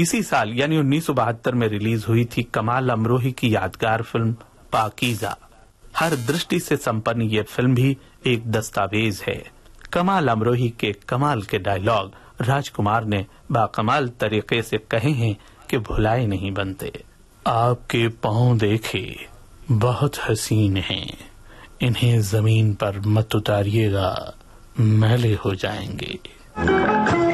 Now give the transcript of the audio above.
इसी साल यानी 1972 में रिलीज हुई थी कमाल अमरोही की यादगार फिल्म पाकीज़ा। हर दृष्टि से संपन्न ये फिल्म भी एक दस्तावेज है। कमाल अमरोही के कमाल के डायलॉग राजकुमार ने बाकमाल तरीके से कहे हैं कि भुलाए नहीं बनते। आपके पांव देखे बहुत हसीन हैं, इन्हें जमीन पर मत उतारिएगा, मैले हो जाएंगे।